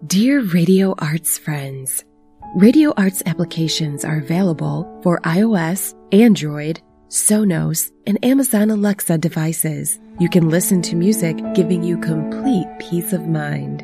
Dear Radio Arts friends, Radio Arts applications are available for iOS, Android, Sonos, and Amazon Alexa devices. You can listen to music giving you complete peace of mind.